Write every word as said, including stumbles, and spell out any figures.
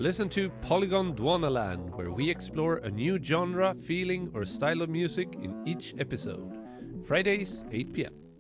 Listen to Polygon Dwanaland, where we explore a new genre, feeling, or style of music in each episode. Fridays, eight p m.